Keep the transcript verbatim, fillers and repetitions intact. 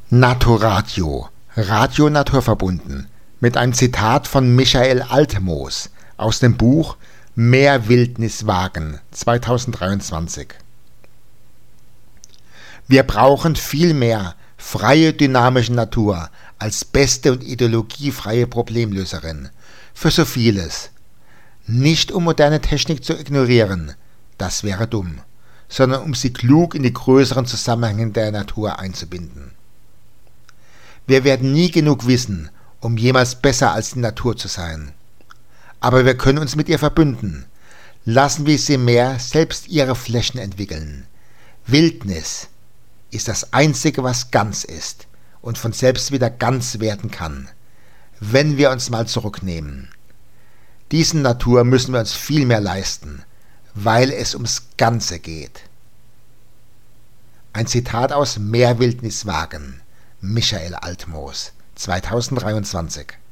Naturadio, Radio naturverbunden, mit einem Zitat von Michael Altmoos aus dem Buch Mehr Wildnis wagen, zweitausenddreiundzwanzig. Wir brauchen viel mehr freie, dynamische Natur als beste und ideologiefreie Problemlöserin für so vieles. Nicht um moderne Technik zu ignorieren, das wäre dumm, sondern um sie klug in die größeren Zusammenhänge der Natur einzubinden. Wir werden nie genug wissen, um jemals besser als die Natur zu sein. Aber wir können uns mit ihr verbünden. Lassen wir sie mehr selbst ihre Flächen entwickeln. Wildnis ist das Einzige, was ganz ist und von selbst wieder ganz werden kann, wenn wir uns mal zurücknehmen. Diesen Natur müssen wir uns viel mehr leisten, weil es ums Ganze geht. Ein Zitat aus Mehr Wildnis wagen, Michael Altmoos, zweitausenddreiundzwanzig.